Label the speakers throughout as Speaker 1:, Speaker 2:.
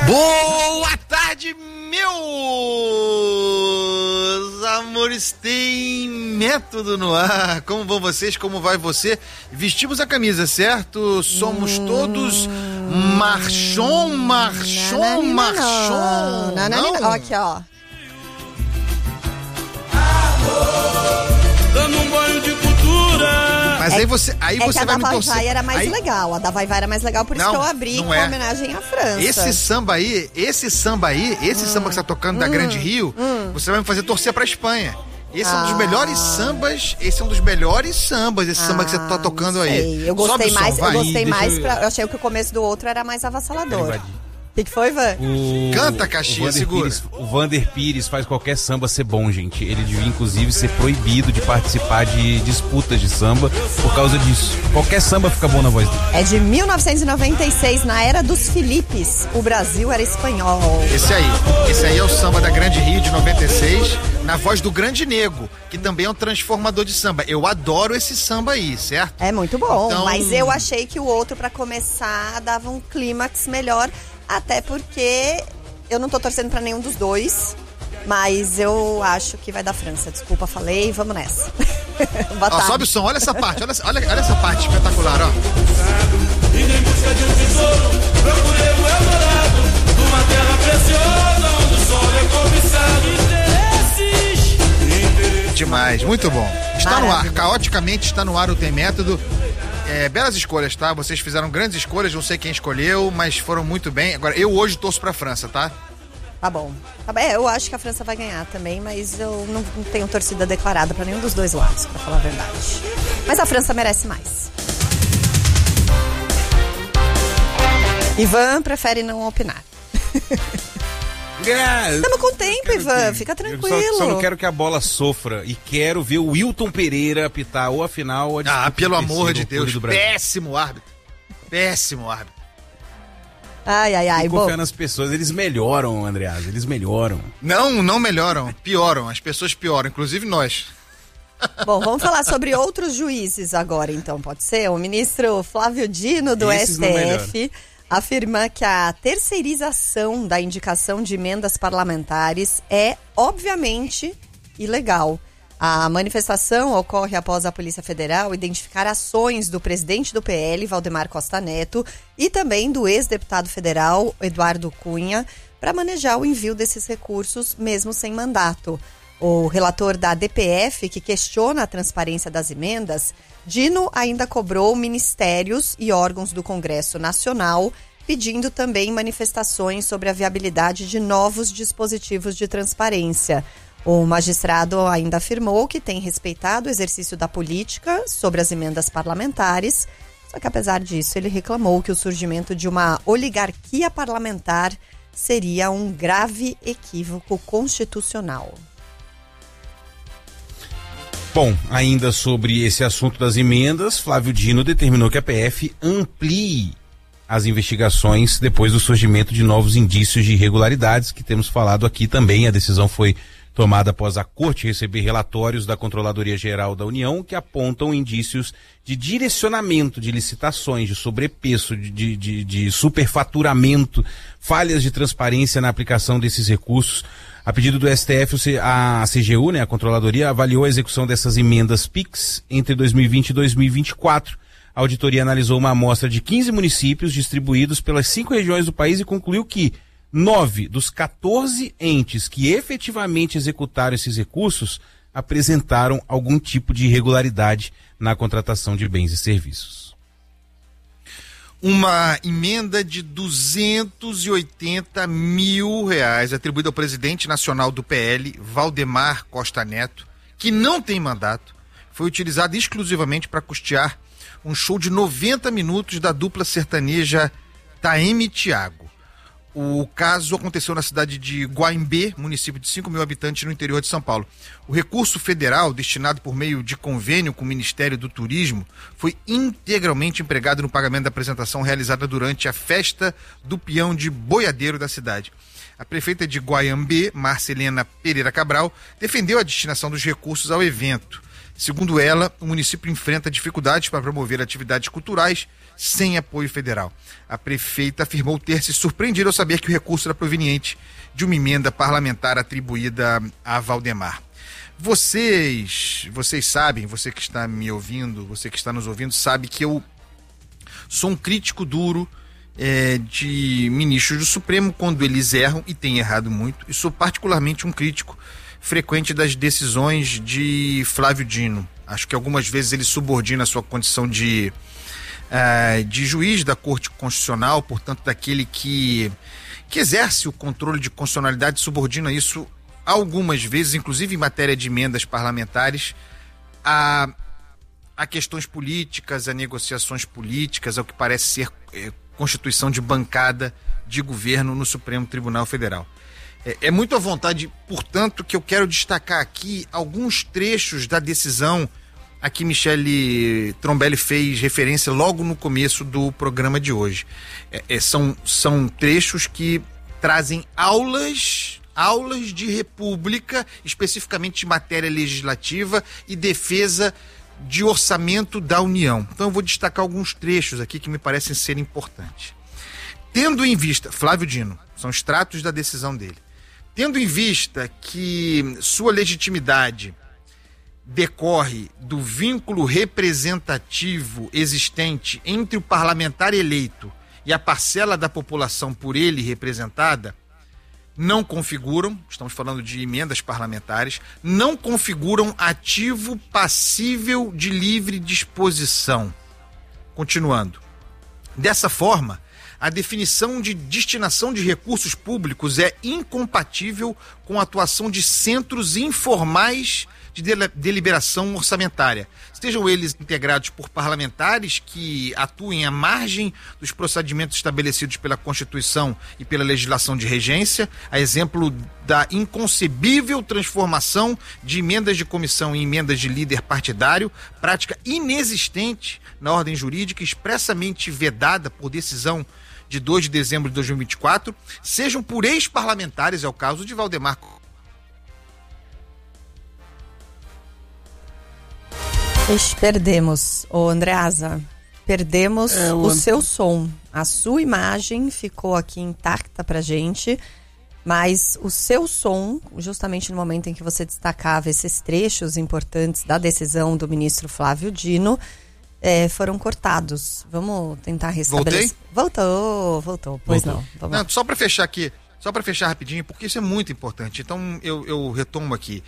Speaker 1: Boa tarde, meus amores, tem método no ar. Como vão vocês? Como vai você? Vestimos a camisa, certo? Somos todos marchon.
Speaker 2: Não. Aqui, ó.
Speaker 3: Dando um banho de cultura.
Speaker 1: Mas aí você vai me torcer.
Speaker 2: A da Vai era mais legal. A da Vai era mais legal, por isso que eu abri com homenagem à França.
Speaker 1: Esse samba aí, esse samba que você tá tocando da Grande Rio, você vai me fazer torcer pra Espanha. Esse é um dos melhores sambas, esse samba que você tá tocando aí.
Speaker 2: Eu gostei mais, eu achei que o começo do outro era mais avassalador. O que foi, Ivan?
Speaker 1: Canta, Caxias, segura.
Speaker 4: O Vander Pires faz qualquer samba ser bom, gente. Ele devia, inclusive, ser proibido de participar de disputas de samba por causa disso. Qualquer samba fica bom na voz dele.
Speaker 2: É de 1996, na era dos Filipes. O Brasil era espanhol.
Speaker 1: Esse aí é o samba da Grande Rio de 96, na voz do Grande Nego, que também é um transformador de samba. Eu adoro esse samba aí, certo?
Speaker 2: É muito bom, mas eu achei que o outro, pra começar, dava um clímax melhor. Até porque eu não tô torcendo pra nenhum dos dois, mas eu acho que vai dar França. Desculpa, falei, vamos nessa.
Speaker 1: Ó, sobe o som, olha essa parte, olha essa parte espetacular, ó.
Speaker 3: E em busca de um tesouro, procurei o Eldorado, numa terra preciosa, onde o sol é cobiçado. Interesses.
Speaker 1: Demais, muito bom. Está no ar, caoticamente está no ar o Tem Método. Belas escolhas, tá? Vocês fizeram grandes escolhas, não sei quem escolheu, mas foram muito bem. Agora, eu hoje torço pra França, tá?
Speaker 2: Tá bom. Eu acho que a França vai ganhar também, mas eu não tenho torcida declarada pra nenhum dos dois lados, pra falar a verdade. Mas a França merece mais. Ivan prefere não opinar. Estamos com tempo, Ivan, fica tranquilo.
Speaker 4: Eu só não quero que a bola sofra e quero ver o Wilton Pereira apitar ou a final ou a
Speaker 1: pelo amor de Deus, péssimo árbitro.
Speaker 2: Ai,
Speaker 4: confiar nas pessoas, eles melhoram, Andreas, eles melhoram.
Speaker 1: Não melhoram, pioram, as pessoas pioram, inclusive nós.
Speaker 2: Bom, vamos falar sobre outros juízes agora, então, pode ser? O ministro Flávio Dino, do STF, afirma que a terceirização da indicação de emendas parlamentares é, obviamente, ilegal. A manifestação ocorre após a Polícia Federal identificar ações do presidente do PL, Valdemar Costa Neto, e também do ex-deputado federal, Eduardo Cunha, para manejar o envio desses recursos, mesmo sem mandato. O relator da DPF, que questiona a transparência das emendas, Dino ainda cobrou ministérios e órgãos do Congresso Nacional, pedindo também manifestações sobre a viabilidade de novos dispositivos de transparência. O magistrado ainda afirmou que tem respeitado o exercício da política sobre as emendas parlamentares, só que apesar disso ele reclamou que o surgimento de uma oligarquia parlamentar seria um grave equívoco constitucional.
Speaker 4: Bom, ainda sobre esse assunto das emendas, Flávio Dino determinou que a PF amplie as investigações depois do surgimento de novos indícios de irregularidades, que temos falado aqui também. A decisão foi tomada após a Corte receber relatórios da Controladoria Geral da União que apontam indícios de direcionamento de licitações, de sobrepreço, de superfaturamento, falhas de transparência na aplicação desses recursos. A pedido do STF, a CGU, a Controladoria, avaliou a execução dessas emendas PIX entre 2020 e 2024. A auditoria analisou uma amostra de 15 municípios distribuídos pelas 5 regiões do país e concluiu que 9 dos 14 entes que efetivamente executaram esses recursos apresentaram algum tipo de irregularidade na contratação de bens e serviços.
Speaker 1: Uma emenda de R$280 mil atribuída ao presidente nacional do PL, Valdemar Costa Neto, que não tem mandato, foi utilizada exclusivamente para custear um show de 90 minutos da dupla sertaneja Taeme e Thiago. O caso aconteceu na cidade de Guaimbê, município de 5 mil habitantes no interior de São Paulo. O recurso federal, destinado por meio de convênio com o Ministério do Turismo, foi integralmente empregado no pagamento da apresentação realizada durante a festa do peão de boiadeiro da cidade. A prefeita de Guaiambê, Marcelena Pereira Cabral, defendeu a destinação dos recursos ao evento. Segundo ela, o município enfrenta dificuldades para promover atividades culturais, sem apoio federal. A prefeita afirmou ter se surpreendido ao saber que o recurso era proveniente de uma emenda parlamentar atribuída a Valdemar. Vocês sabem, você que está me ouvindo, você que está nos ouvindo, sabe que eu sou um crítico duro de ministros do Supremo quando eles erram, e têm errado muito, e sou particularmente um crítico frequente das decisões de Flávio Dino. Acho que algumas vezes ele subordina a sua condição de juiz da Corte Constitucional, portanto daquele que exerce o controle de constitucionalidade, subordina isso algumas vezes, inclusive em matéria de emendas parlamentares, a questões políticas, a negociações políticas, ao que parece ser constituição de bancada de governo no Supremo Tribunal Federal. É muito à vontade, portanto, que eu quero destacar aqui alguns trechos da decisão a que Michele Trombelli fez referência logo no começo do programa de hoje. São trechos que trazem aulas de república, especificamente de matéria legislativa e defesa de orçamento da União. Então eu vou destacar alguns trechos aqui que me parecem ser importantes. Tendo em vista, Flávio Dino, são extratos da decisão dele, tendo em vista que sua legitimidade decorre do vínculo representativo existente entre o parlamentar eleito e a parcela da população por ele representada, não configuram, estamos falando de emendas parlamentares, não configuram ativo passível de livre disposição. Continuando. Dessa forma, a definição de destinação de recursos públicos é incompatível com a atuação de centros informais de deliberação orçamentária, sejam eles integrados por parlamentares que atuem à margem dos procedimentos estabelecidos pela Constituição e pela legislação de regência, a exemplo da inconcebível transformação de emendas de comissão em emendas de líder partidário, prática inexistente na ordem jurídica, expressamente vedada por decisão de 2 de dezembro de 2024, sejam por ex-parlamentares, é o caso de Valdemar.
Speaker 2: Perdemos, Andreasa, perdemos o seu som. A sua imagem ficou aqui intacta pra gente, mas o seu som, justamente no momento em que você destacava esses trechos importantes da decisão do ministro Flávio Dino, foram cortados. Vamos tentar restabelecer. Voltou. Pois não.
Speaker 1: Só para fechar aqui, rapidinho, porque isso é muito importante. Então eu retomo aqui.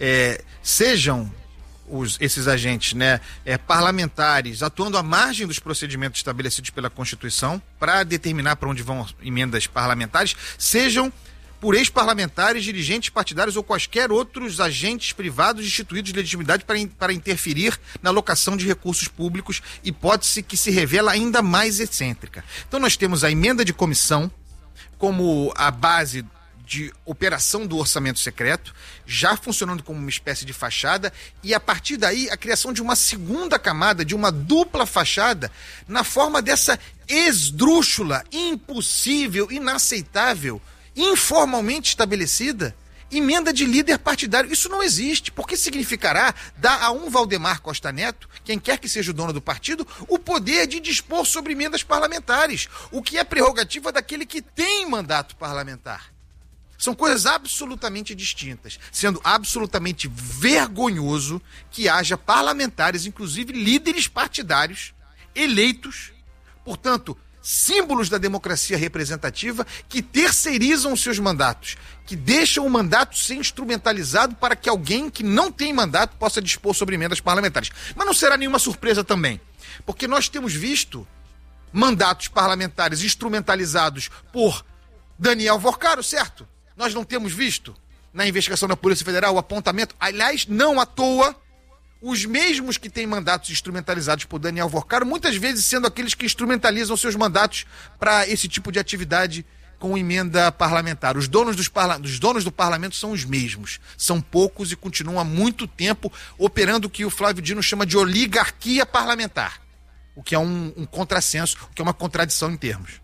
Speaker 1: Sejam esses agentes, parlamentares, atuando à margem dos procedimentos estabelecidos pela Constituição para determinar para onde vão emendas parlamentares, sejam por ex-parlamentares, dirigentes partidários ou quaisquer outros agentes privados instituídos de legitimidade para interferir na alocação de recursos públicos, hipótese que se revela ainda mais excêntrica. Então nós temos a emenda de comissão como a base de operação do orçamento secreto, já funcionando como uma espécie de fachada, e a partir daí a criação de uma segunda camada, de uma dupla fachada, na forma dessa esdrúxula, impossível, inaceitável, informalmente estabelecida, emenda de líder partidário. Isso não existe, porque significará dar a um Valdemar Costa Neto, quem quer que seja o dono do partido, o poder de dispor sobre emendas parlamentares, o que é prerrogativa daquele que tem mandato parlamentar. São coisas absolutamente distintas, sendo absolutamente vergonhoso que haja parlamentares, inclusive líderes partidários, eleitos, portanto, símbolos da democracia representativa, que terceirizam os seus mandatos, que deixam o mandato ser instrumentalizado para que alguém que não tem mandato possa dispor sobre emendas parlamentares. Mas não será nenhuma surpresa também, porque nós temos visto mandatos parlamentares instrumentalizados por Daniel Vorcaro, certo? Nós não temos visto na investigação da Polícia Federal o apontamento, aliás, não à toa, os mesmos que têm mandatos instrumentalizados por Daniel Vorcaro, muitas vezes sendo aqueles que instrumentalizam seus mandatos para esse tipo de atividade com emenda parlamentar. Os donos do parlamento são os mesmos, são poucos e continuam há muito tempo operando o que o Flávio Dino chama de oligarquia parlamentar, o que é um contrassenso, o que é uma contradição em termos.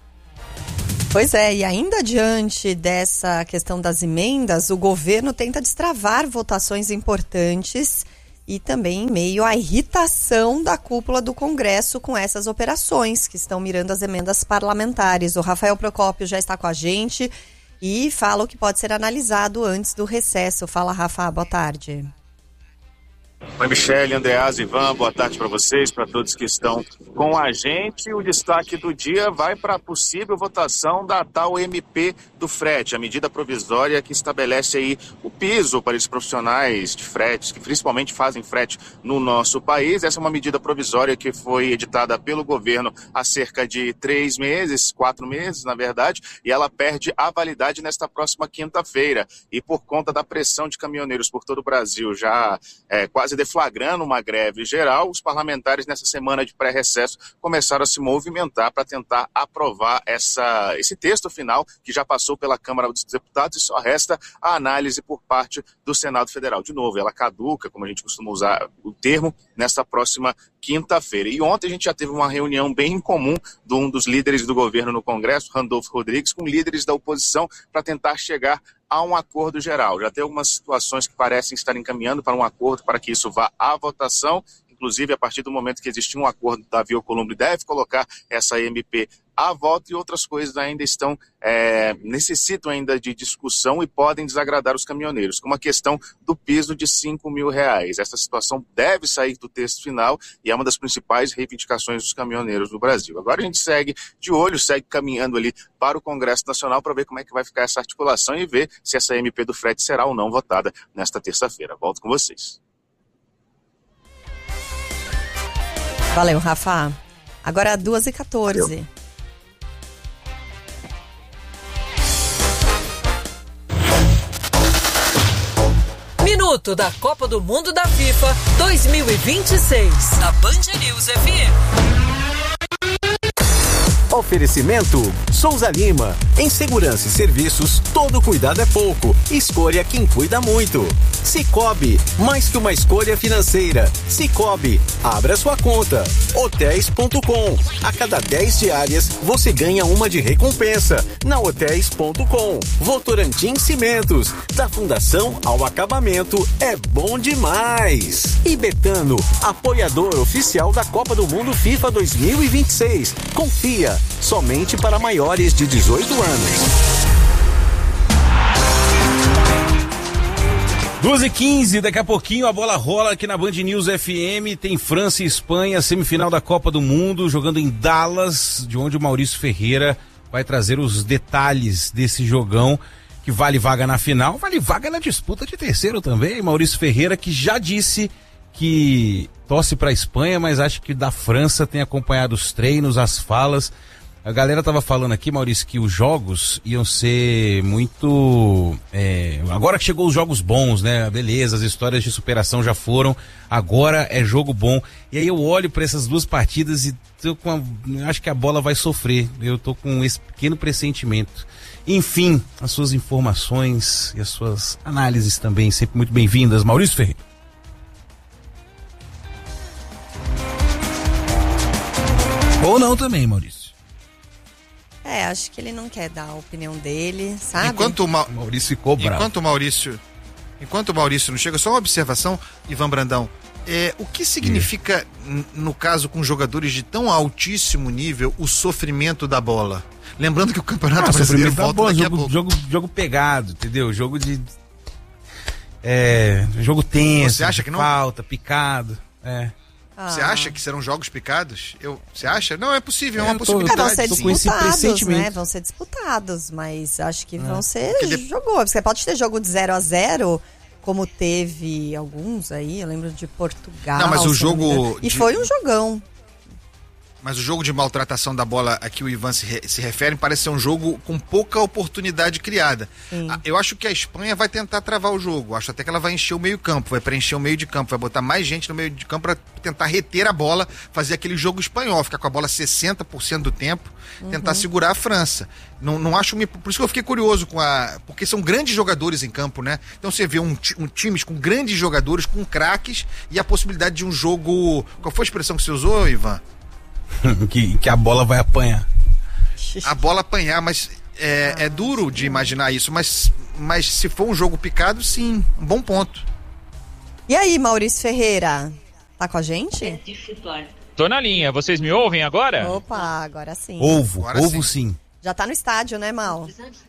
Speaker 2: Pois é, e ainda diante dessa questão das emendas, o governo tenta destravar votações importantes e também em meio à irritação da cúpula do Congresso com essas operações que estão mirando as emendas parlamentares. O Rafael Procópio já está com a gente e fala o que pode ser analisado antes do recesso. Fala, Rafa, boa tarde.
Speaker 5: Oi, Michele, Andreasa, Ivan, boa tarde para vocês, para todos que estão com a gente. O destaque do dia vai para a possível votação da tal MP do frete, a medida provisória que estabelece aí o piso para esses profissionais de fretes, que principalmente fazem frete no nosso país. Essa é uma medida provisória que foi editada pelo governo há cerca de 3 meses, 4 meses, na verdade, e ela perde a validade nesta próxima quinta-feira. E por conta da pressão de caminhoneiros por todo o Brasil, já quase deflagrando uma greve geral, os parlamentares nessa semana de pré-recesso começaram a se movimentar para tentar aprovar esse texto final que já passou pela Câmara dos Deputados e só resta a análise por parte do Senado Federal. De novo, ela caduca, como a gente costuma usar o termo, nesta próxima quinta-feira. E ontem a gente já teve uma reunião bem incomum de um dos líderes do governo no Congresso, Randolfo Rodrigues, com líderes da oposição para tentar chegar a um acordo geral. Já tem algumas situações que parecem estar encaminhando para um acordo para que isso vá à votação. Inclusive, a partir do momento que existir um acordo, Davi Alcolumbre deve colocar essa MP à voto, e outras coisas ainda necessitam ainda de discussão e podem desagradar os caminhoneiros, como a questão do piso de R$5.000. Essa situação deve sair do texto final e é uma das principais reivindicações dos caminhoneiros no Brasil. Agora a gente segue de olho, segue caminhando ali para o Congresso Nacional para ver como é que vai ficar essa articulação e ver se essa MP do frete será ou não votada nesta terça-feira. Volto com vocês.
Speaker 2: Valeu, Rafa. Agora 2h14.
Speaker 6: Valeu.
Speaker 7: Minuto da Copa do Mundo da FIFA 2026. Na Band News FM.
Speaker 8: Oferecimento Souza Lima. Em segurança e serviços, todo cuidado é pouco. Escolha quem cuida muito. Cicobi, mais que uma escolha financeira. Cicobi, abra sua conta. Hotéis.com. A cada 10 diárias, você ganha uma de recompensa. Na Hotéis.com. Votorantim Cimentos. Da fundação ao acabamento, é bom demais. E Betano, apoiador oficial da Copa do Mundo FIFA 2026. Confia. Somente para maiores de 18 anos.
Speaker 4: 2h15, daqui a pouquinho a bola rola aqui na Band News FM. Tem França e Espanha, semifinal da Copa do Mundo, jogando em Dallas, de onde o Maurício Ferreira vai trazer os detalhes desse jogão, que vale vaga na final, vale vaga na disputa de terceiro também. Maurício Ferreira, que já disse que torce para a Espanha, mas acho que da França, tem acompanhado os treinos, as falas. A galera tava falando aqui, Maurício, que os jogos iam ser muito... agora que chegou os jogos bons, né? Beleza, as histórias de superação já foram, agora é jogo bom. E aí eu olho para essas duas partidas e acho que a bola vai sofrer. Eu tô com esse pequeno pressentimento. Enfim, as suas informações e as suas análises também, sempre muito bem-vindas. Maurício Ferreira. Ou não também, Maurício.
Speaker 2: Acho que ele não quer dar a opinião dele, sabe?
Speaker 1: Enquanto
Speaker 4: Maurício ficou bravo.
Speaker 1: Enquanto o Maurício não chega, só uma observação, Ivan Brandão. O que significa, no caso com jogadores de tão altíssimo nível, o sofrimento da bola? Lembrando que o Campeonato Brasileiro volta daqui a pouco.
Speaker 4: Jogo pegado, entendeu? Jogo de... jogo tenso.
Speaker 1: Você acha que não?
Speaker 4: Falta, picado.
Speaker 1: Você acha que serão jogos picados? Você acha? Não, é possível, é uma possibilidade.
Speaker 2: Vão ser disputados, né? Vão ser disputados, mas acho que vão ser jogos. Você pode ter jogo de 0-0, como teve alguns aí, eu lembro de Portugal.
Speaker 1: Não, mas o jogo...
Speaker 2: E foi um jogão.
Speaker 1: Mas o jogo de maltratação da bola a que o Ivan se refere parece ser um jogo com pouca oportunidade criada. Eu acho que a Espanha vai tentar travar o jogo. Acho até que ela vai encher o meio campo, vai preencher o meio de campo, vai botar mais gente no meio de campo para tentar reter a bola, fazer aquele jogo espanhol, ficar com a bola 60% do tempo, tentar segurar a França. Não acho... Por isso que eu fiquei curioso porque são grandes jogadores em campo, né? Então você vê times com grandes jogadores, com craques, e a possibilidade de um jogo... Qual foi a expressão que você usou, Ivan?
Speaker 4: que a bola vai apanhar.
Speaker 1: A bola apanhar, mas é duro de imaginar isso, mas se for um jogo picado, sim, um bom ponto.
Speaker 2: E aí, Maurício Ferreira, tá com a gente?
Speaker 6: Tô na linha, vocês me ouvem agora?
Speaker 2: Opa, agora sim.
Speaker 4: Ovo sim.
Speaker 2: Já tá no estádio, né, Mal?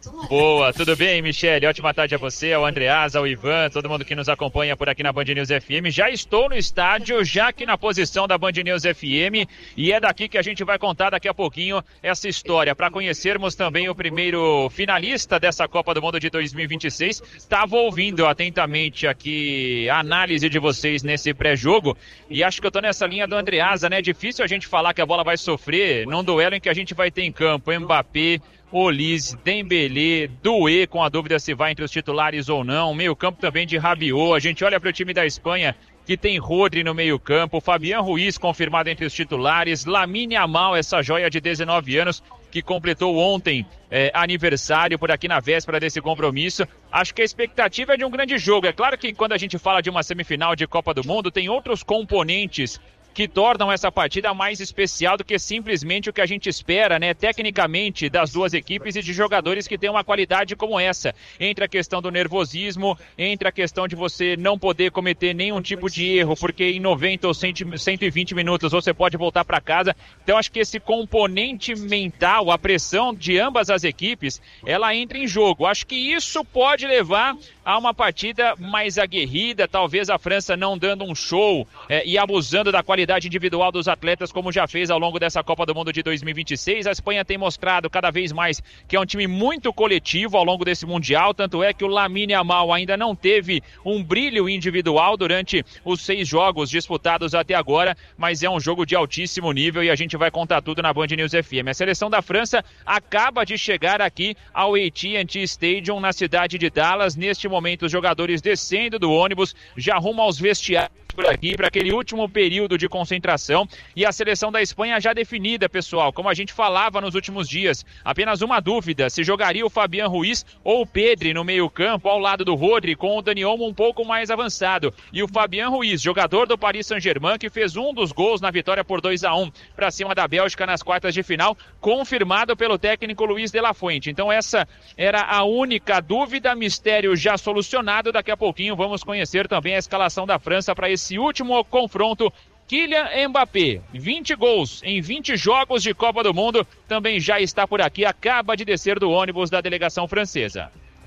Speaker 6: Boa, tudo bem, Michele? Ótima tarde a você, ao Andreasa, ao Ivan, todo mundo que nos acompanha por aqui na Band News FM. Já estou no estádio, já aqui na posição da Band News FM, e é daqui que a gente vai contar daqui a pouquinho essa história, para conhecermos também o primeiro finalista dessa Copa do Mundo de 2026. Estava ouvindo atentamente aqui a análise de vocês nesse pré-jogo, e acho que eu tô nessa linha do Andreasa, né? Difícil a gente falar que a bola vai sofrer num duelo em que a gente vai ter em campo Mbappé, Olise, Dembélé, Doué, com a dúvida se vai entre os titulares ou não, meio campo também de Rabiot. A gente olha para o time da Espanha, que tem Rodri no meio campo, Fabián Ruiz confirmado entre os titulares, Lamine Yamal, essa joia de 19 anos, que completou ontem aniversário por aqui na véspera desse compromisso. Acho que a expectativa é de um grande jogo. É claro que quando a gente fala de uma semifinal de Copa do Mundo, tem outros componentes que tornam essa partida mais especial do que simplesmente o que a gente espera, né, tecnicamente, das duas equipes e de jogadores que têm uma qualidade como essa. Entre a questão do nervosismo, entre a questão de você não poder cometer nenhum tipo de erro, porque em 90 ou 120 minutos você pode voltar para casa. Então acho que esse componente mental, a pressão de ambas as equipes, ela entra em jogo. Acho que isso pode levar a uma partida mais aguerrida, talvez a França não dando um show e abusando da qualidade individual dos atletas, como já fez ao longo dessa Copa do Mundo de 2026. A Espanha tem mostrado cada vez mais que é um time muito coletivo ao longo desse Mundial, tanto é que o Lamine Yamal ainda não teve um brilho individual durante os 6 jogos disputados até agora, mas é um jogo de altíssimo nível e a gente vai contar tudo na Band News FM. A seleção da França acaba de chegar aqui ao AT&T Stadium, na cidade de Dallas. Neste momento, os jogadores descendo do ônibus, já rumo aos vestiários por aqui, para aquele último período de concentração, e a seleção da Espanha já definida, pessoal, como a gente falava nos últimos dias. Apenas uma dúvida, se jogaria o Fabián Ruiz ou o Pedri no meio campo, ao lado do Rodri, com o Dani Olmo um pouco mais avançado. E o Fabián Ruiz, jogador do Paris Saint-Germain, que fez um dos gols na vitória por 2-1 para cima da Bélgica nas quartas de final, confirmado pelo técnico Luiz de la Fuente. Então essa era a única dúvida, mistério já solucionado. Daqui a pouquinho vamos conhecer também a escalação da França para esse último confronto. Kylian Mbappé, 20 gols em 20 jogos de Copa do Mundo, também já está por aqui, acaba de descer do ônibus da delegação francesa.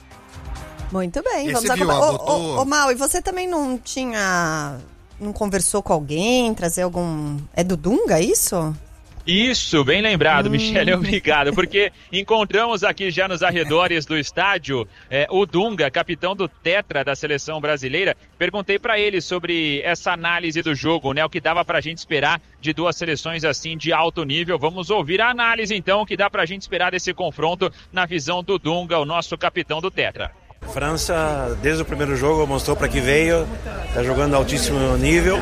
Speaker 2: Muito bem, vamos acompanhar. Ô Mal, e você também não conversou com alguém, trazer algum... É do Dunga, isso?
Speaker 6: Isso, bem lembrado, Michele, obrigado, porque encontramos aqui já nos arredores do estádio o Dunga, capitão do Tetra da seleção brasileira. Perguntei para ele sobre essa análise do jogo, né, o que dava pra gente esperar de duas seleções assim de alto nível. Vamos ouvir a análise então, o que dá pra gente esperar desse confronto na visão do Dunga, o nosso capitão do Tetra.
Speaker 9: França, desde o primeiro jogo, mostrou para que veio, está jogando altíssimo nível.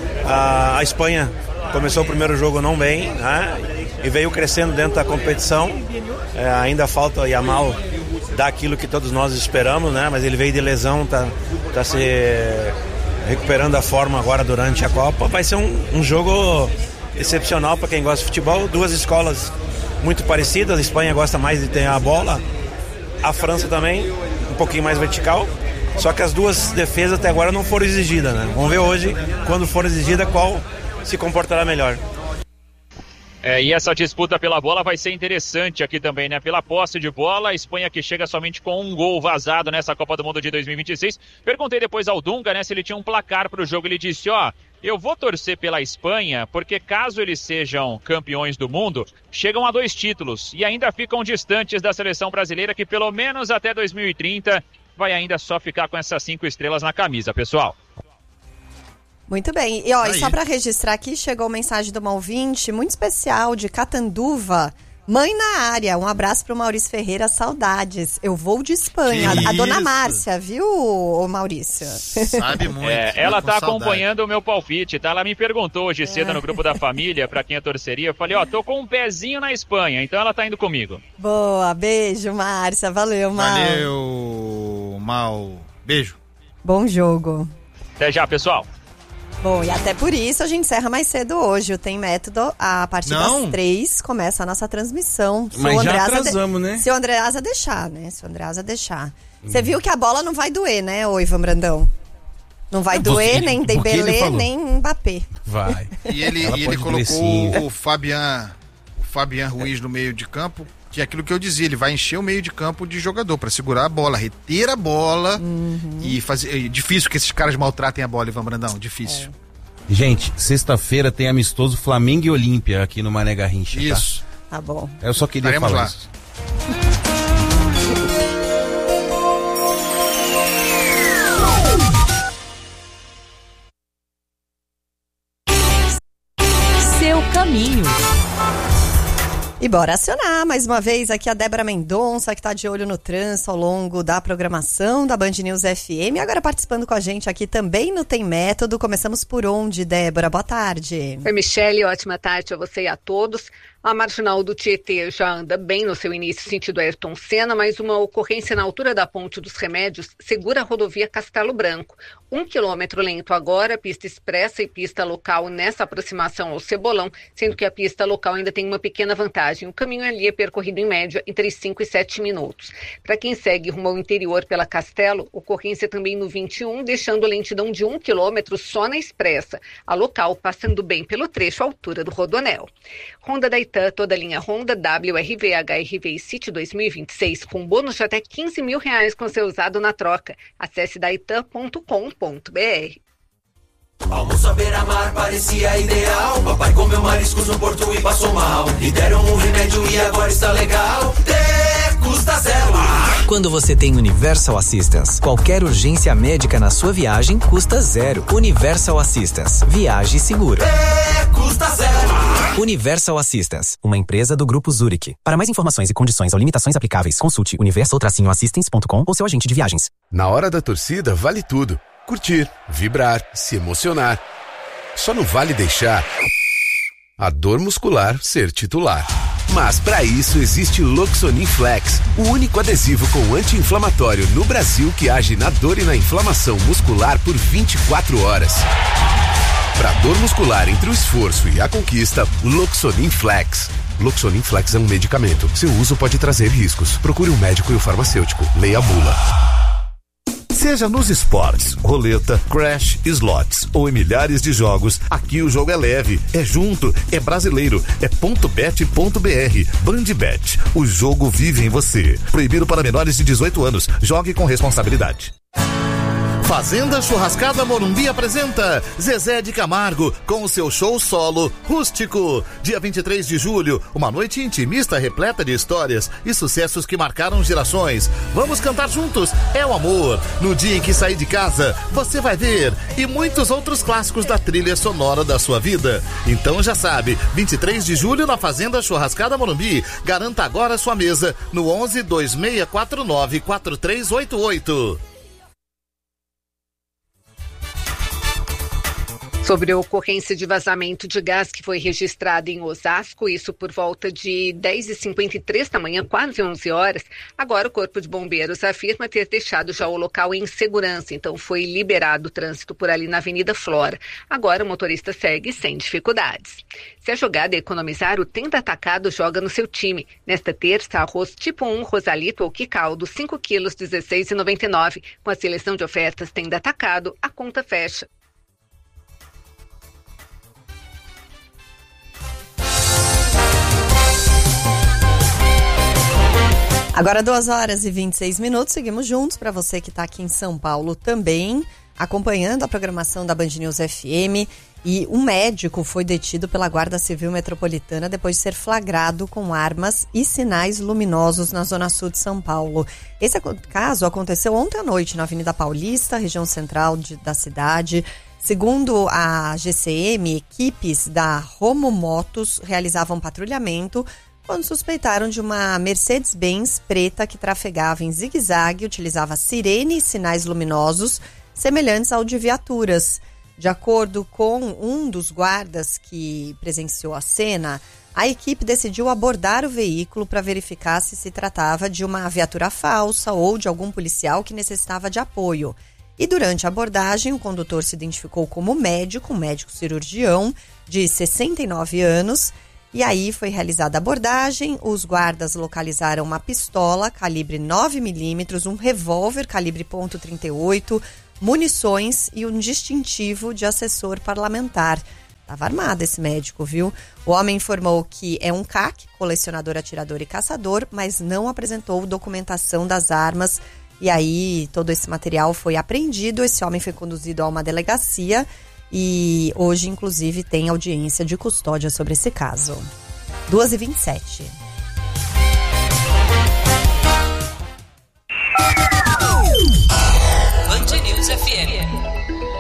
Speaker 9: A Espanha começou o primeiro jogo não bem, né? E veio crescendo dentro da competição. Ainda falta o Yamal dar aquilo que todos nós esperamos, né? Mas ele veio de lesão, tá se recuperando a forma agora durante a Copa. Vai ser um jogo excepcional para quem gosta de futebol. Duas escolas muito parecidas. A Espanha gosta mais de ter a bola, a França também um pouquinho mais vertical. Só que as duas defesas até agora não foram exigidas, né? Vamos ver hoje, quando for exigida, qual se comportará melhor.
Speaker 6: E essa disputa pela bola vai ser interessante aqui também, né? Pela posse de bola, a Espanha que chega somente com um gol vazado nessa Copa do Mundo de 2026. Perguntei depois ao Dunga, né, se ele tinha um placar para o jogo. Ele disse, eu vou torcer pela Espanha, porque caso eles sejam campeões do mundo, chegam a 2 títulos e ainda ficam distantes da seleção brasileira, que pelo menos até 2030 vai ainda só ficar com essas 5 estrelas na camisa, pessoal.
Speaker 2: Muito bem. E só para registrar aqui, chegou mensagem de uma ouvinte muito especial de Catanduva. Mãe na área, um abraço pro Maurício Ferreira, saudades. Eu vou de Espanha. A dona Márcia, viu, Maurício?
Speaker 1: Sabe muito.
Speaker 6: Ela tá acompanhando o meu palpite, tá? Ela me perguntou hoje cedo no grupo da família, pra quem eu torceria. Eu falei, tô com um pezinho na Espanha, então ela tá indo comigo.
Speaker 2: Boa, beijo, Márcia. Valeu, Mal.
Speaker 1: Valeu, Mal. Beijo.
Speaker 2: Bom jogo.
Speaker 6: Até já, pessoal.
Speaker 2: Bom, e até por isso a gente encerra mais cedo hoje. O Tem Método, a partir das 3 começa a nossa transmissão.
Speaker 4: Mas já atrasamos, né?
Speaker 2: Se o Andreasa deixar, né? Se o Andreasa deixar. Você viu que a bola não vai doer, né, ô Ivan Brandão? Não vai doer nem Dembélé, nem Mbappé.
Speaker 4: Vai.
Speaker 1: E ele colocou o Fabian Ruiz no meio de campo, que é aquilo que eu dizia, ele vai encher o meio de campo de jogador para segurar a bola, reter a bola e fazer. Difícil que esses caras maltratem a bola, Ivan Brandão, difícil.
Speaker 4: Gente, sexta-feira tem amistoso Flamengo e Olímpia aqui no Mané Garrincha.
Speaker 1: Isso.
Speaker 2: Tá bom.
Speaker 4: Eu só queria
Speaker 1: Estaremos
Speaker 4: falar
Speaker 1: lá.
Speaker 4: isso.
Speaker 7: Seu caminho.
Speaker 2: E bora acionar mais uma vez aqui a Débora Mendonça, que está de olho no trânsito ao longo da programação da Band News FM. Agora participando com a gente aqui também no Tem Método. Começamos por onde, Débora? Boa tarde.
Speaker 10: Oi, Michele. Ótima tarde a você e a todos. A marginal do Tietê já anda bem no seu início, sentido Ayrton Senna, mas uma ocorrência na altura da Ponte dos Remédios segura a rodovia Castelo Branco. 1 quilômetro lento agora, pista expressa e pista local nessa aproximação ao Cebolão, sendo que a pista local ainda tem uma pequena vantagem. O caminho ali é percorrido em média entre 5 e 7 minutos. Para quem segue rumo ao interior pela Castelo, ocorrência também no 21, deixando lentidão de 1 quilômetro só na expressa. A local passando bem pelo trecho à altura do Rodoanel. Honda da Itan, toda a linha Honda, WRV, HRV e City 2026, com bônus de até R$15 mil com seu usado na troca. Acesse daitan.com.br.
Speaker 3: Almoço à beira-mar parecia ideal. Papai comeu mariscos no porto e passou mal. Lhe deram um remédio e agora está legal. Custa zero.
Speaker 11: Quando você tem Universal Assistance, qualquer urgência médica na sua viagem custa zero. Universal Assistance. Viaje seguro.
Speaker 3: Custa zero.
Speaker 11: Universal Assistance, uma empresa do Grupo Zurich. Para mais informações e condições ou limitações aplicáveis, consulte universal-assistance.com ou seu agente de viagens.
Speaker 12: Na hora da torcida, vale tudo. Curtir, vibrar, se emocionar. Só não vale deixar a dor muscular ser titular. Mas para isso existe Loxonin Flex, o único adesivo com anti-inflamatório no Brasil que age na dor e na inflamação muscular por 24 horas. Para dor muscular entre o esforço e a conquista, Loxonin Flex. Loxonin Flex é um medicamento. Seu uso pode trazer riscos. Procure um médico e o farmacêutico. Leia a bula.
Speaker 13: Seja nos esportes, roleta, crash, slots ou em milhares de jogos, aqui o jogo é leve, é junto, é brasileiro, é .bet.br. Bandbet, o jogo vive em você. Proibido para menores de 18 anos. Jogue com responsabilidade. Fazenda Churrascada Morumbi apresenta Zezé de Camargo com o seu show solo Rústico. Dia 23 de julho, uma noite intimista repleta de histórias e sucessos que marcaram gerações. Vamos cantar juntos, é o amor. No dia em que sair de casa, você vai ver. E muitos outros clássicos da trilha sonora da sua vida. Então já sabe, 23 de julho na Fazenda Churrascada Morumbi. Garanta agora sua mesa no 11 2649 4388.
Speaker 10: Sobre a ocorrência de vazamento de gás que foi registrada em Osasco, isso por volta de 10h53 da manhã, quase 11 horas, agora o Corpo de Bombeiros afirma ter deixado já o local em segurança, então foi liberado o trânsito por ali na Avenida Flora. Agora o motorista segue sem dificuldades. Se a jogada é economizar, o Tenda Atacado joga no seu time. Nesta terça, arroz tipo 1, Rosalito ou Quicaldo, 5 quilos, R$ 16,99. Com a seleção de ofertas Tenda Atacado, a conta fecha.
Speaker 2: Agora 2h26, seguimos juntos para você que está aqui em São Paulo também, acompanhando a programação da Band News FM. E um médico foi detido pela Guarda Civil Metropolitana depois de ser flagrado com armas e sinais luminosos na zona sul de São Paulo. Esse caso aconteceu ontem à noite na Avenida Paulista, região central da cidade. Segundo a GCM, equipes da Romo Motos realizavam patrulhamento quando suspeitaram de uma Mercedes-Benz preta que trafegava em zigue-zague, utilizava sirene e sinais luminosos semelhantes ao de viaturas. De acordo com um dos guardas que presenciou a cena, a equipe decidiu abordar o veículo para verificar se tratava de uma viatura falsa ou de algum policial que necessitava de apoio. E durante a abordagem, o condutor se identificou como médico, um médico cirurgião de 69 anos, E aí foi realizada a abordagem, os guardas localizaram uma pistola calibre 9mm, um revólver calibre .38, munições e um distintivo de assessor parlamentar. Estava armado esse médico, viu? O homem informou que é um CAC, colecionador, atirador e caçador, mas não apresentou documentação das armas. E aí todo esse material foi apreendido, esse homem foi conduzido a uma delegacia e hoje, inclusive, tem audiência de custódia sobre esse caso. 2h27.